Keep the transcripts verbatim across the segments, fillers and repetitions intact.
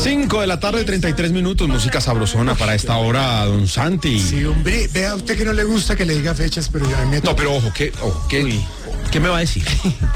cinco de la tarde, treinta y tres minutos, música sabrosona para esta hora, don Santi. Sí, hombre, vea a usted que no le gusta que le diga fechas, pero ya me... No, pero ojo, ¿qué, ojo, ¿qué, ¿qué me va a decir?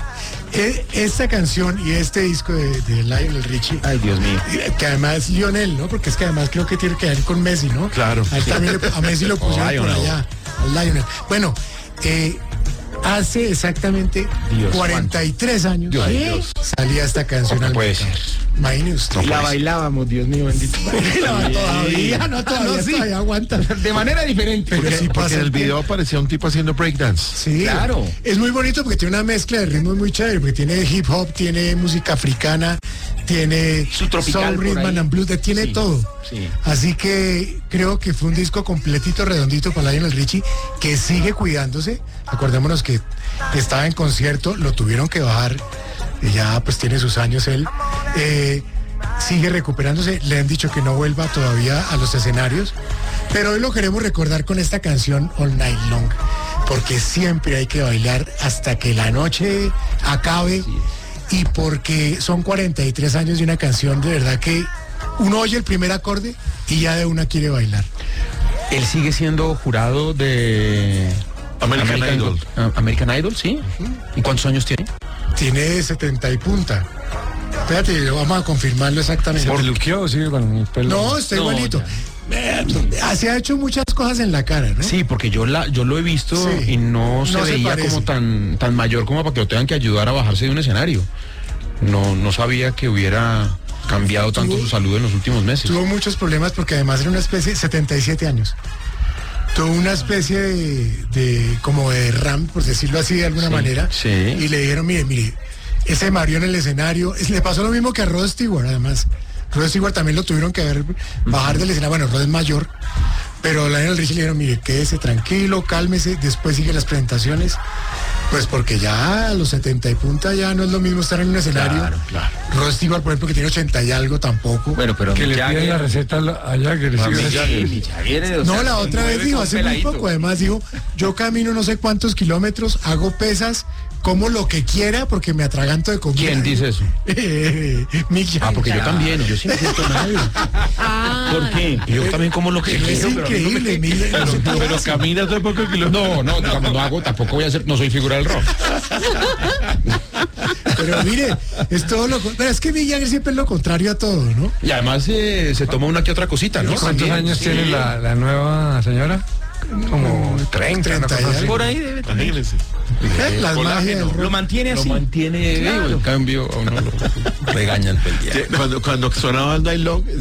Esta canción y este disco de, de Lionel Richie. Ay, Dios mío. Que además Lionel, ¿no? Porque es que además creo que tiene que ver con Messi, ¿no? Claro. A, él también le, a Messi lo pusieron por allá, al Lionel. Bueno, eh, hace exactamente Dios, cuarenta y tres años Dios, Dios. salía esta canción No al puede mercado. ser. Imagine usted. No la bailábamos, Dios mío, bendito. No, todavía, no, todavía, No, sí. todavía aguanta. De manera diferente. Pero Porque- sí Porque pasa en el el video tiempo. aparecía un tipo haciendo breakdance. Sí, Claro. Es muy bonito porque tiene una mezcla de ritmos muy chévere, porque tiene hip hop, tiene música africana, tiene Su tropical soul, por rhythm ahí. and blues, tiene Sí, todo. sí. Así que creo que fue un disco completito, redondito para Lionel Richie, que sigue cuidándose. Acordémonos que estaba en concierto, lo tuvieron que bajar, y ya pues tiene sus años él. Eh, sigue recuperándose, le han dicho que no vuelva todavía a los escenarios, pero hoy lo queremos recordar con esta canción All Night Long, porque siempre hay que bailar hasta que la noche acabe, y porque son cuarenta y tres años de una canción de verdad que uno oye el primer acorde y ya de una quiere bailar. Él sigue siendo jurado de American Idol. Ah, American Idol, sí. ¿Y cuántos años tiene? Tiene setenta y punta. Espérate, vamos a confirmarlo exactamente. ¿Se peluqueó, sí, con el pelo? No, está No, igualito. Eh, Se ha hecho muchas cosas en la cara, ¿no? Sí, porque yo la yo lo he visto Sí. y no se No se veía parece. como tan tan mayor como para que lo tengan que ayudar a bajarse de un escenario. No no sabía que hubiera cambiado tanto Tuvo- su salud en los últimos meses. Tuvo muchos problemas porque además era una especie, setenta y siete años. Tuvo una especie de, de como de ram, por decirlo así de alguna Sí, manera. sí. Y le dijeron, mire, mire, ese Mario en el escenario, es- le pasó lo mismo que a Rod Stewart, además. Rod Stewart también lo tuvieron que ver, bajar del escenario. Bueno, Rod es mayor, pero Lionel Richie le dijeron, mire, quédese tranquilo, cálmese, después sigue las presentaciones. Pues porque ya a los setenta y punta ya no es lo mismo estar en un escenario. Claro, claro. Rod Stewart, por ejemplo, que tiene ochenta y algo tampoco. Bueno, pero Que le Mick piden la Jagger- receta allá, que le sigan Mick Jagger, haciendo. Mick Jagger, o No, sea, la se otra vez mueve dijo, como hace un muy peladito. poco, además dijo, yo camino no sé cuántos kilómetros, hago pesas, como lo que quiera porque me atraganto de comida. ¿Quién dice eso? Mick Jagger. Ah, porque yo también, yo sí me siento nada. ¿Por qué? Yo también como lo que Es quiero, pero a mí no me- increíble, mire, no se puede hacer. caminas de poco kilómetros. No, no, no, no hago, tampoco voy a hacer, no soy figura del rock. Pero mire, es todo lo con- pero es que Mick Jagger siempre es lo contrario a todo, ¿no? Y además eh, se toma una que otra cosita, ¿no? ¿Cuántos años tiene la, la nueva señora? Como treinta, una treinta cosa y así. algo. Por ahí debe tener. Imagínense. ¿Eh? Las magias del Lo rock. mantiene Lo así. mantiene vivo, en cambio a uno lo regañan todo el día. Cuando, cuando sonaba el Night Long,